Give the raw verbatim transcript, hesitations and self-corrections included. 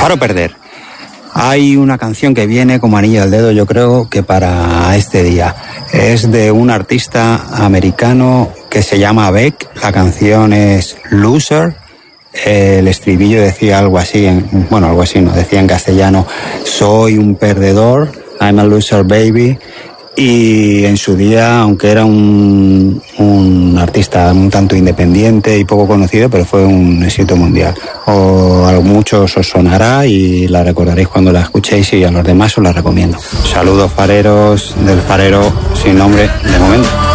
Amar o perder. Hay una canción que viene como anillo al dedo, yo creo que para este día. Es de un artista americano que se llama Beck. La canción es Loser. El estribillo decía algo así, en, bueno, algo así, no, decía en castellano, soy un perdedor, I'm a loser baby. Y en su día, aunque era un, un artista un tanto independiente y poco conocido, pero fue un éxito mundial. O a muchos os sonará y la recordaréis cuando la escuchéis, y a los demás os la recomiendo. Saludos fareros del farero sin nombre de momento.